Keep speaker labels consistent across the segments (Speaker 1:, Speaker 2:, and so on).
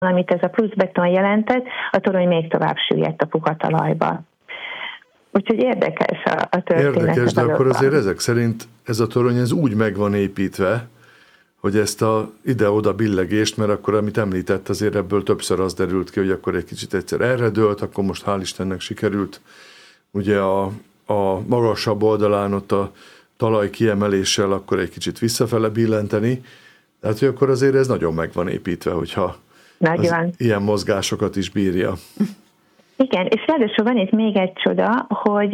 Speaker 1: amit ez a plusz beton jelentett, a torony még tovább süllyedt a puha talajba. Úgyhogy érdekes a történet.
Speaker 2: Érdekes, de akkor azért ezek szerint ez a torony ez úgy meg van építve, hogy ezt a ide-oda billegést, mert akkor, amit említett, azért ebből többször az derült ki, hogy akkor egy kicsit egyszer erre dőlt, akkor most hál' Istennek sikerült ugye a magasabb oldalán ott a talaj kiemeléssel akkor egy kicsit visszafele billenteni, tehát hogy akkor azért ez nagyon meg van építve, hogyha ilyen mozgásokat is bírja.
Speaker 1: Igen, és ráadásul van itt még egy csoda, hogy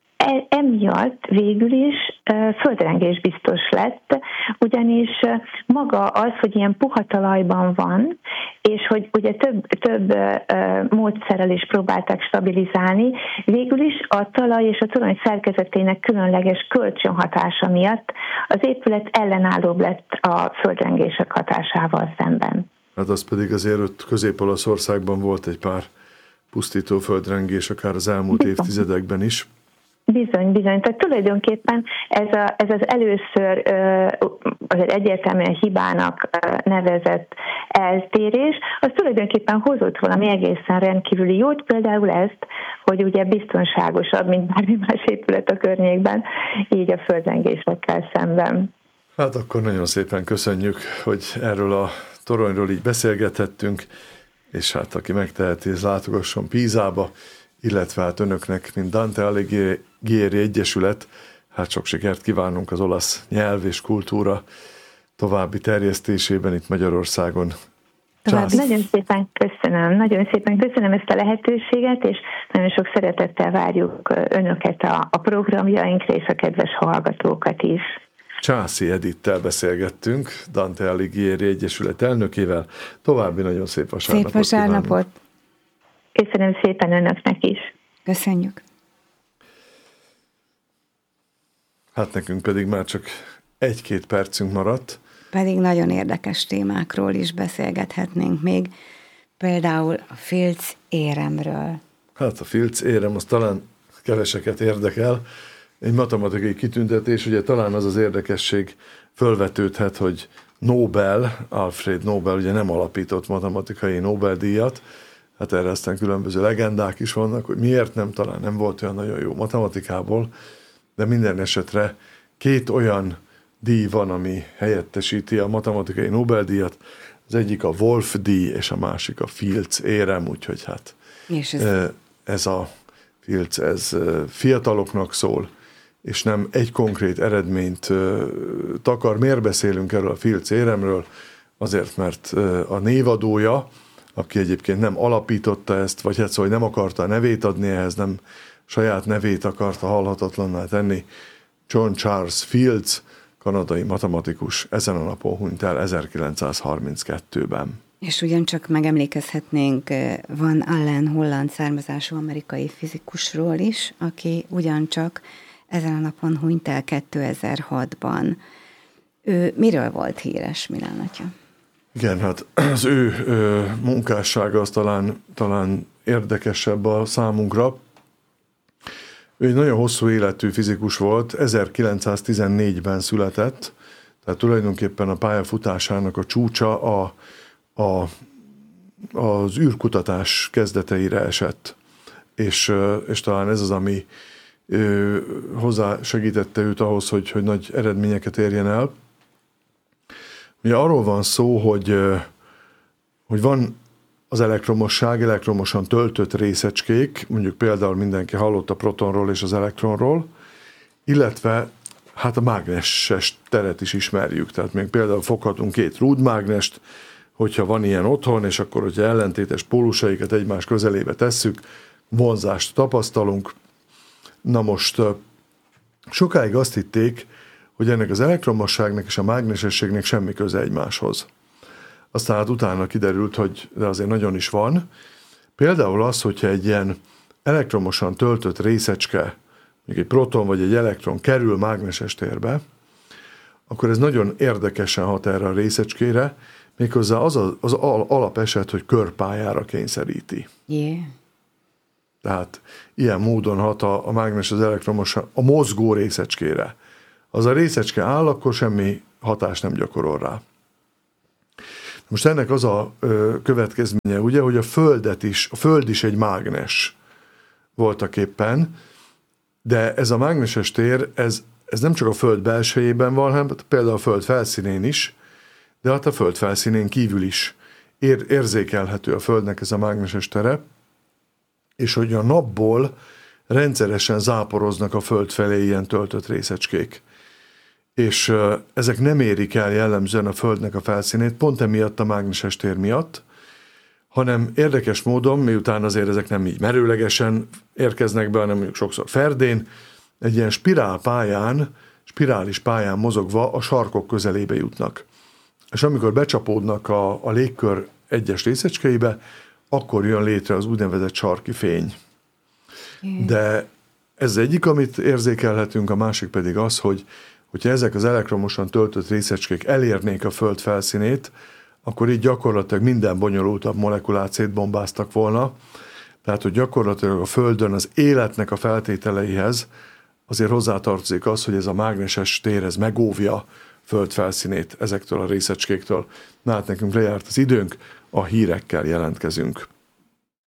Speaker 1: emiatt végül is földrengés biztos lett, ugyanis maga az, hogy ilyen puha talajban van, és hogy ugye több módszerrel is próbálták stabilizálni, végül is a talaj és a torony szerkezetének különleges kölcsönhatása miatt az épület ellenállóbb lett a földrengések hatásával szemben.
Speaker 2: Hát az pedig azért ott Közép-Olaszországban volt egy pár pusztító földrengés, akár az elmúlt évtizedekben is.
Speaker 1: Bizony. Tehát tulajdonképpen ez az először azért egyértelműen hibának nevezett eltérés, az tulajdonképpen hozott valami egészen rendkívüli jót, például ezt, hogy ugye biztonságosabb, mint bármi más épület a környékben, így a földrengésekkel szemben.
Speaker 2: Hát akkor nagyon szépen köszönjük, hogy erről a toronyról így beszélgethettünk, és hát aki megteheti, ez látogasson Pízába, illetve hát önöknek, mint Dante Alighieri Egyesület, hát sok sikert kívánunk az olasz nyelv és kultúra további terjesztésében itt Magyarországon.
Speaker 1: Nagyon szépen köszönöm ezt a lehetőséget, és nagyon sok szeretettel várjuk önöket a programjainkra és a kedves hallgatókat is.
Speaker 2: Császi Edittel beszélgettünk, Dante Alighieri Egyesület elnökével. További nagyon szép vasárnapot.
Speaker 3: Szép vasárnapot.
Speaker 1: Köszönöm szépen önöknek is.
Speaker 3: Köszönjük.
Speaker 2: Hát nekünk pedig már csak 1-2 percünk maradt.
Speaker 3: Pedig nagyon érdekes témákról is beszélgethetnénk még, például a filc éremről.
Speaker 2: Hát a filc érem, az talán keveseket érdekel. Egy matematikai kitüntetés, ugye talán az érdekesség fölvetődhet, hogy Alfred Nobel ugye nem alapított matematikai Nobel-díjat, hát erre aztán különböző legendák is vannak, hogy miért nem, talán nem volt olyan nagyon jó matematikából, de minden esetre 2 olyan díj van, ami helyettesíti a matematikai Nobel-díjat, az egyik a Wolf-díj, és a másik a Fields-érem, úgyhogy hát ez a Fields, ez fiataloknak szól, és nem egy konkrét eredményt takar. Miért beszélünk erről a Fields-éremről? Azért, mert a névadója, aki egyébként nem alapította ezt, vagy hát szóval nem akarta a nevét adni ehhez, nem saját nevét akarta halhatatlanná tenni, John Charles Fields, kanadai matematikus, ezen a napon hunyt el 1932-ben.
Speaker 3: És ugyancsak megemlékezhetnénk Van Allen holland származású amerikai fizikusról is, aki ugyancsak ezen a napon hunyt el 2006-ban. Ő miről volt híres, Milán atya?
Speaker 2: Igen, hát az ő munkássága az talán érdekesebb a számunkra. Ő egy nagyon hosszú életű fizikus volt, 1914-ben született, tehát tulajdonképpen a pályafutásának a csúcsa az űrkutatás kezdeteire esett. És talán ez az, ami hozzá segítette őt ahhoz, hogy nagy eredményeket érjen el. Ugye arról van szó, hogy van az elektromosság, elektromosan töltött részecskék, mondjuk például mindenki hallott a protonról és az elektronról, illetve hát a mágneses teret is ismerjük. Tehát még például foghatunk 2 rúdmágnest, hogyha van ilyen otthon, és akkor, hogyha ellentétes pólusaikat egymás közelébe tesszük, vonzást tapasztalunk. Na most sokáig azt hitték, hogy ennek az elektromosságnak és a mágnesességnek semmi köze egymáshoz. Aztán hát utána kiderült, hogy de azért nagyon is van. Például az, hogyha egy ilyen elektromosan töltött részecske, mondjuk egy proton vagy egy elektron kerül mágneses térbe, akkor ez nagyon érdekesen hat erre a részecskére, méghozzá az alapeset, hogy körpályára kényszeríti.
Speaker 3: Yeah.
Speaker 2: Tehát ilyen módon hat a mágnes az elektromos a mozgó részecskére. Az a részecske áll, akkor semmi hatást nem gyakorol rá. Most ennek az a következménye, ugye, hogy a Föld is egy mágnes voltaképpen, de ez a mágneses tér, ez nem csak a Föld belsejében van, hanem például a Föld felszínén is, de hát a Föld felszínén kívül is érzékelhető a Földnek ez a mágneses tere, és hogy a napból rendszeresen záporoznak a Föld felé ilyen töltött részecskék. És ezek nem érik el jellemzően a Földnek a felszínét, pont emiatt a mágneses tér miatt, hanem érdekes módon, miután azért ezek nem így merőlegesen érkeznek be, hanem mondjuk sokszor ferdén, egy ilyen spirális pályán mozogva a sarkok közelébe jutnak. És amikor becsapódnak a légkör egyes részecskeibe, akkor jön létre az úgynevezett sarki fény. De ez egyik, amit érzékelhetünk, a másik pedig az, hogyha ezek az elektromosan töltött részecskék elérnék a Föld felszínét, akkor így gyakorlatilag minden bonyolultabb molekulát szétbombáztak volna. Tehát, hogy gyakorlatilag a Földön az életnek a feltételeihez azért hozzátartozik az, hogy ez a mágneses tér, ez megóvja Föld felszínét ezektől a részecskéktől. Na hát nekünk lejárt az időnk, a hírekkel jelentkezünk.